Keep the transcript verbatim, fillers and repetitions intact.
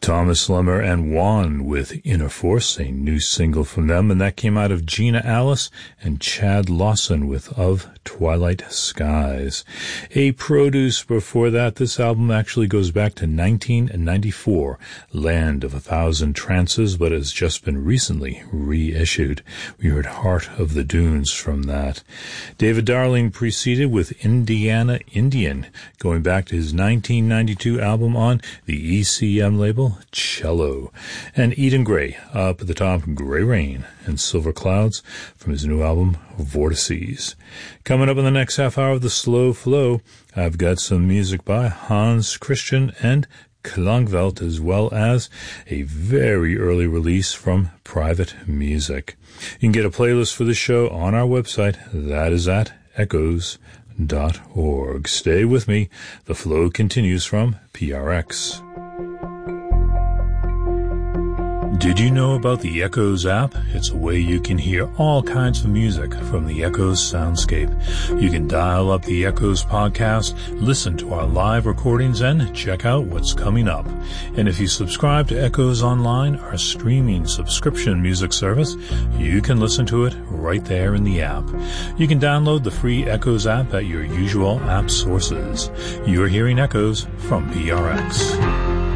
Thomas Lemmer and Juan with Inner Force, a new single from them, and that came out of Gina Alice and Chad Lawson with Of Twilight Skies. A produce before that. This album actually goes back to nineteen ninety-four, Land of a Thousand Trances, but has just been recently reissued. We heard Heart of the Dunes from that. David Darling preceded with Indiana Indian, going back to his nineteen ninety-two album on the E C M label, Cello. And Eden Gray, up at the top, Gray Rain and Silver Clouds from his new album, Vortices. Coming up in the next half hour of the Slow Flow, I've got some music by Hans Christian and Klangwelt, as well as a very early release from Private Music. You can get a playlist for the show on our website. That is at echoes dot org. Stay with me. The flow continues from P R X. Did you know about the Echoes app? It's a way you can hear all kinds of music from the Echoes soundscape. You can dial up the Echoes podcast, listen to our live recordings, and check out what's coming up. And if you subscribe to Echoes Online, our streaming subscription music service, you can listen to it right there in the app. You can download the free Echoes app at your usual app sources. You're hearing Echoes from P R X.